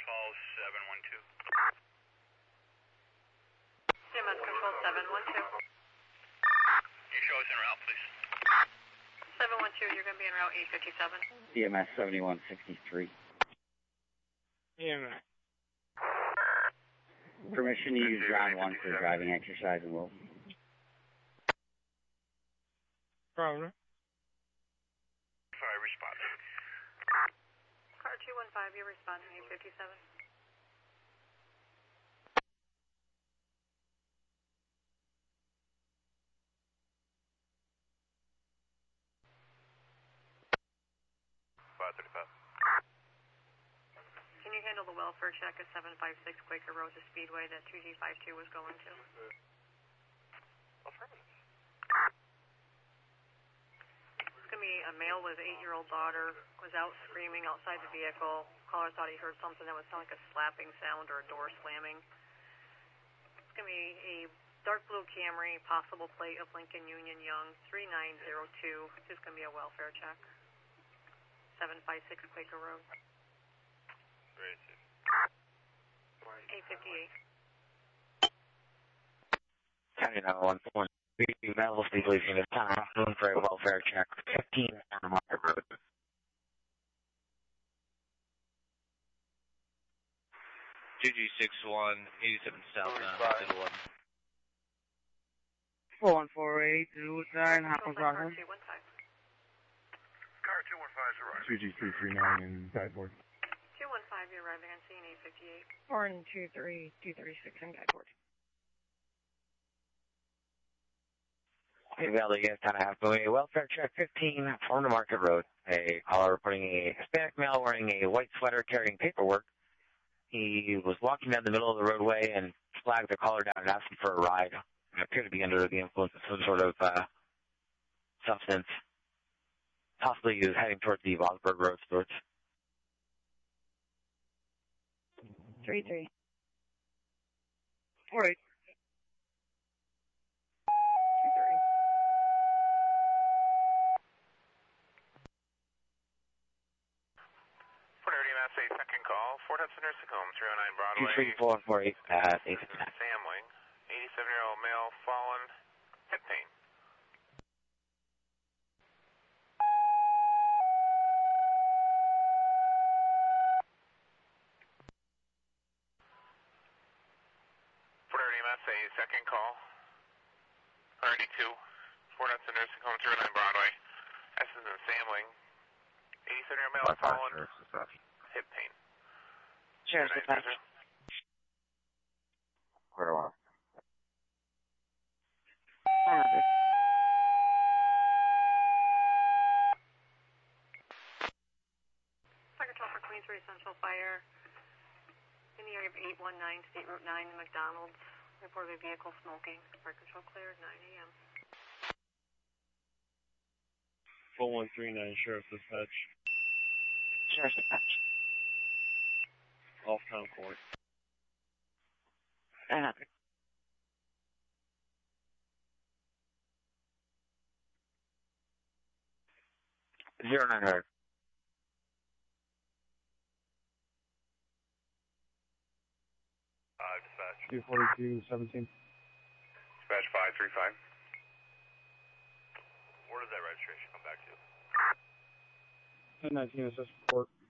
Control 712. CMS Control 712. Can you show us en route, please? 712, you're going to be en route 857. CMS 7163. Yeah. Permission to use ground 1 for driving exercise and will. Problem. Sorry, respond. Car 215, you're responding 857. Can you handle the welfare check at 756 Quaker Road, the speedway that 2G52 was going to? Affirmative. It's going to be a male with 8-year-old daughter, was out screaming outside the vehicle. Caller thought he heard something that would sound like a slapping sound or a door slamming. It's going to be a dark blue Camry, possible plate of Lincoln Union Young, 3902. It's just going to be a welfare check. 756 Quaker Road. Great. 858. County 911. Medical speed leaving this time. Room for a welfare check. 15 on the Market Road. 2G61, 87 southbound, 11. 4148, 209, Hopkins Car Rockland. 215. Car 215's arriving. 2G339 in Guideport. 215, you're arriving on scene 858. 423, 236 in Guideport. Hey, Valley, yes, kind of have a welfare check 15 from the Market Road. A caller reporting a Hispanic male wearing a white sweater carrying paperwork. He was walking down the middle of the roadway and flagged the caller down and asked him for a ride. He appeared to be under the influence of some sort of substance. Possibly he was heading towards the Wallsburg Road stores. 33. All right. 23. Mass 8, second call. Fort Hudson Nursing Home, 309 Broadway. 23448 at 859. Samling, 87-year-old male, fallen, hip pain. Fort Mass 8, second call. 182, Fort Hudson Nursing Home, 309 Broadway. S is in Samling, 87-year-old male, fallen, hip pain. Sheriff's Dispatch. Where are Fire Control for Queensbury Central Fire. In the area of 819 State Route 9 in McDonald's. Reported a vehicle smoking. Fire Control cleared, 9 a.m. 4139, Sheriff's Dispatch. Sheriff's Dispatch. Off town court. That happened. Zero 900. Dispatch. 24217. Dispatch 535. Where does that registration come back to? 1019 assist report.